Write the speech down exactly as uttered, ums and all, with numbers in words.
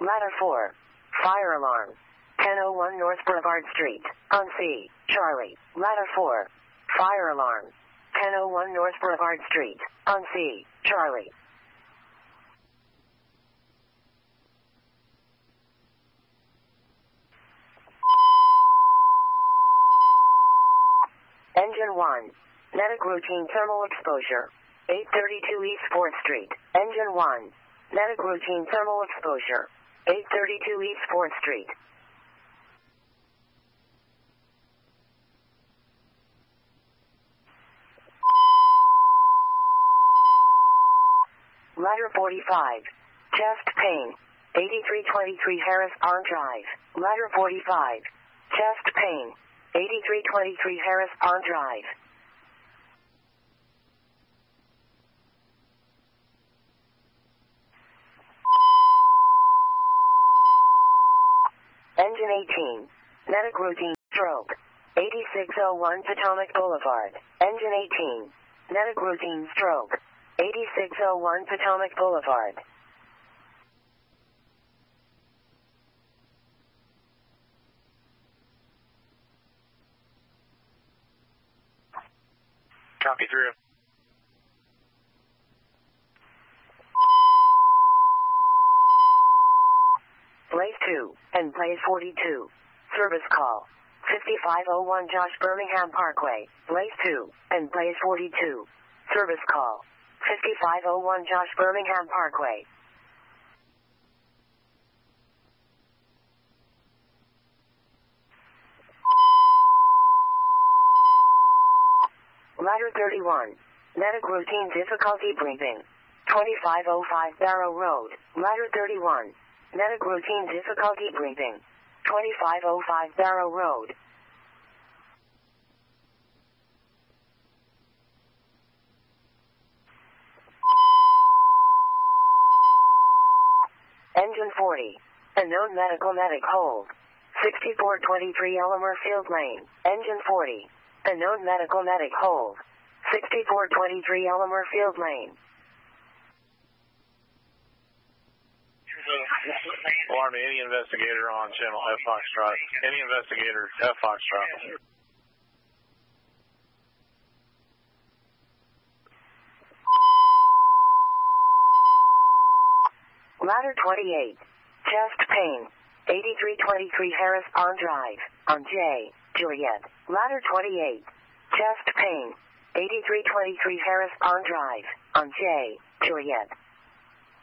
Ladder four. Fire alarm. ten oh one North Boulevard Street. On C. Charlie. Ladder four. Fire alarm. ten oh one North Boulevard Street. On C. Charlie. Engine one. Medic routine thermal exposure. eight thirty-two East fourth Street. Engine one. Medic routine thermal exposure. eight thirty-two East fourth Street. Ladder forty-five. Chest pain. eighty-three twenty-three Harris Arm Drive. Ladder forty-five. Chest pain. eighty-three twenty-three Harris Arm Drive. Engine eighteen. Medic routine stroke. eighty-six oh one Potomac Boulevard. Engine eighteen. Medic routine stroke. eighty-six oh one Potomac Boulevard. Copy through. Blaze two and Blaze forty-two. Service call. fifty-five oh one Josh Birmingham Parkway. Blaze two and Blaze forty-two. Service call. fifty-five oh one Josh Birmingham Parkway. Ladder thirty-one. Medic routine difficulty breathing. twenty-five oh five Barrow Road. Ladder thirty-one. Medic routine difficulty breathing. twenty-five oh five Barrow Road. Engine forty. Unknown medical medic hold. sixty-four twenty-three Elmer Field Lane. Engine forty. Unknown medical medic hold. sixty-four twenty-three Elmer Field Lane. Alarm to any investigator on channel F Foxtrot. Any investigator, F Foxtrot. Ladder twenty-eight. Chest pain. eighty-three twenty-three Harris Arm Drive. On J. Juliet. Ladder twenty-eight. Chest pain. eighty-three twenty-three Harris Arm Drive. On J. Juliet.